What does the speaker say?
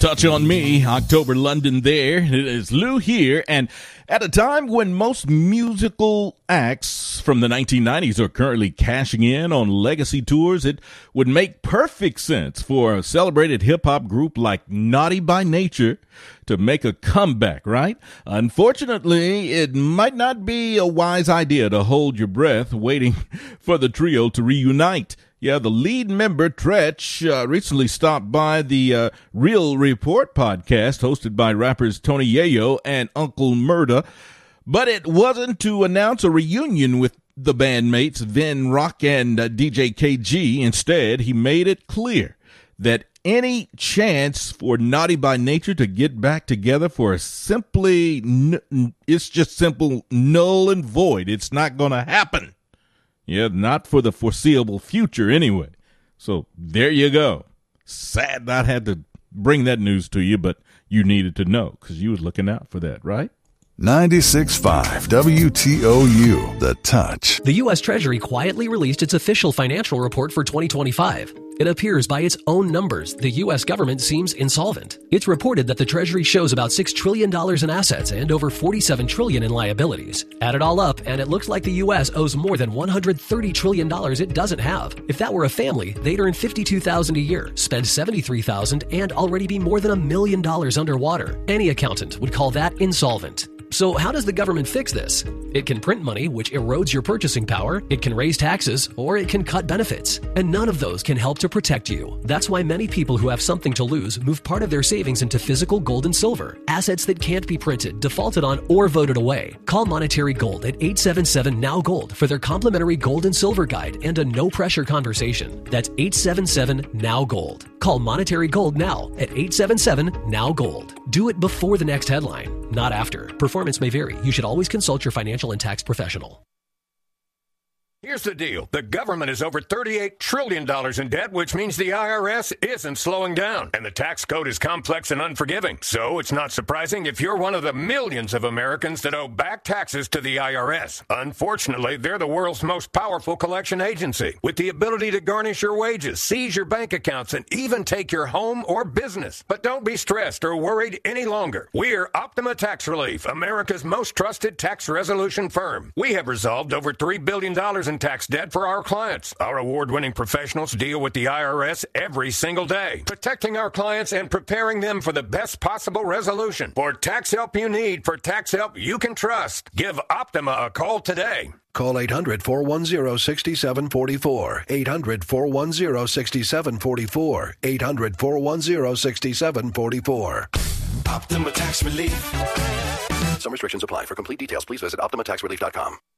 Touch on Me, October London there. It is Lou here, and at a time when most musical acts from the 1990s are currently cashing in on legacy tours, it would make perfect sense for a celebrated hip-hop group like Naughty by Nature to make a comeback, right? Unfortunately, it might not be a wise idea to hold your breath waiting for the trio to reunite. Yeah, the lead member, Treach, recently stopped by the Real Report podcast hosted by rappers Tony Yayo and Uncle Murda, but it wasn't to announce a reunion with the bandmates Vin Rock and DJ KG. Instead, he made it clear that any chance for Naughty by Nature to get back together for it's just simple null and void. It's not going to happen. Yeah, not for the foreseeable future anyway. So there you go. Sad I had to bring that news to you, but you needed to know because you was looking out for that, right? 96.5 WTOU, The Touch. The U.S. Treasury quietly released its official financial report for 2025. It appears by its own numbers, the U.S. government seems insolvent. It's reported that the Treasury shows about $6 trillion in assets and over $47 trillion in liabilities. Add it all up, and it looks like the U.S. owes more than $130 trillion it doesn't have. If that were a family, they'd earn $52,000 a year, spend $73,000, and already be more than $1 million underwater. Any accountant would call that insolvent. So how does the government fix this? It can print money, which erodes your purchasing power, it can raise taxes, or it can cut benefits. And none of those can help to protect you. That's why many people who have something to lose move part of their savings into physical gold and silver, assets that can't be printed, defaulted on, or voted away. Call Monetary Gold at 877-NOW-GOLD for their complimentary gold and silver guide and a no-pressure conversation. That's 877-NOW-GOLD. Call Monetary Gold now at 877-NOW-GOLD. Do it before the next headline, not after. Performance may vary. You should always consult your financial and tax professional. Here's the deal. The government is over $38 trillion in debt, which means the IRS isn't slowing down. And the tax code is complex and unforgiving. So it's not surprising if you're one of the millions of Americans that owe back taxes to the IRS. Unfortunately, they're the world's most powerful collection agency, with the ability to garnish your wages, seize your bank accounts, and even take your home or business. But don't be stressed or worried any longer. We're Optima Tax Relief, America's most trusted tax resolution firm. We have resolved over $3 billion in tax debt for our clients. Our award-winning professionals deal with the IRS every single day, protecting our clients and preparing them for the best possible resolution. For tax help you need, for tax help you can trust, give Optima a call today. Call 800-410-6744. 800-410-6744. 800-410-6744. Optima Tax Relief. Some restrictions apply. For complete details, please visit OptimaTaxRelief.com.